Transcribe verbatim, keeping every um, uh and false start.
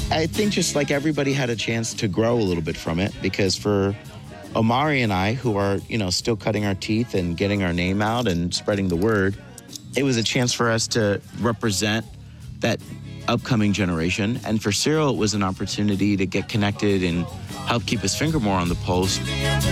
I think just like everybody had a chance to grow a little bit from it, because for Omari and I, who are, you know, still cutting our teeth and getting our name out and spreading the word, it was a chance for us to represent that upcoming generation. And for Cyril, it was an opportunity to get connected and help keep his finger more on the pulse.